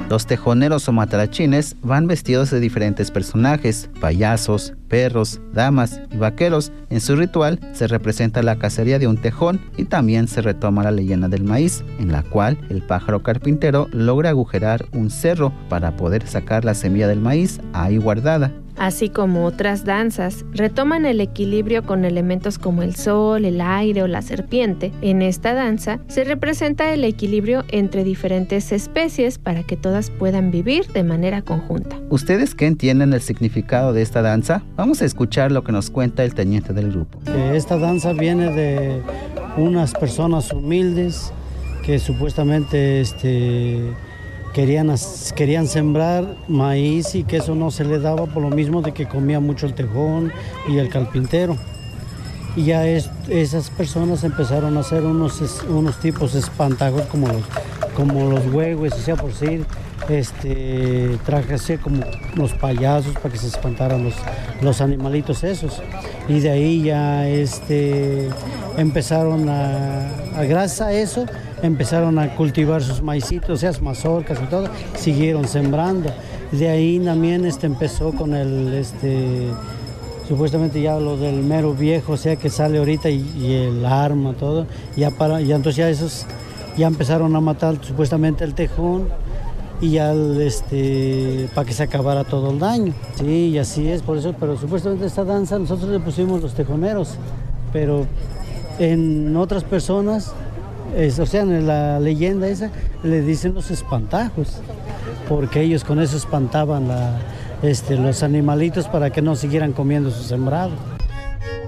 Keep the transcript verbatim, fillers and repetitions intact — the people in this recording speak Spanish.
Los tejoneros o matarachines van vestidos de diferentes personajes, payasos, perros, damas y vaqueros. En su ritual se representa la cacería de un tejón y también se retoma la leyenda del maíz, en la cual el pájaro carpintero logra agujerar un cerro para poder sacar la semilla del maíz ahí guardada. Así como otras danzas, retoman el equilibrio con elementos como el sol, el aire o la serpiente. En esta danza se representa el equilibrio entre diferentes especies para que todas puedan vivir de manera conjunta. ¿Ustedes qué entienden el significado de esta danza? Vamos a escuchar lo que nos cuenta el teniente del grupo. Esta danza viene de unas personas humildes que supuestamente este, querían, querían sembrar maíz y que eso no se les daba por lo mismo de que comía mucho el tejón y el carpintero. Y ya es, esas personas empezaron a hacer unos, unos tipos espantajos como los, como los huevos, o sea, por decir, este, traje así como los payasos para que se espantaran los, los animalitos esos. Y de ahí ya este, empezaron a, a, gracias a eso, empezaron a cultivar sus maicitos, o sea, mazorcas y todo, siguieron sembrando. De ahí también este, empezó con el, este, supuestamente ya lo del mero viejo, o sea, que sale ahorita y, y el arma, todo, ya para, ya entonces ya esos ya empezaron a matar supuestamente el tejón y ya este, para que se acabara todo el daño. Sí, y así es, por eso, pero supuestamente esta danza nosotros le pusimos los tejoneros, pero en otras personas, es, o sea, en la leyenda esa, le dicen los espantajos, porque ellos con eso espantaban la, este, los animalitos para que no siguieran comiendo su sembrado.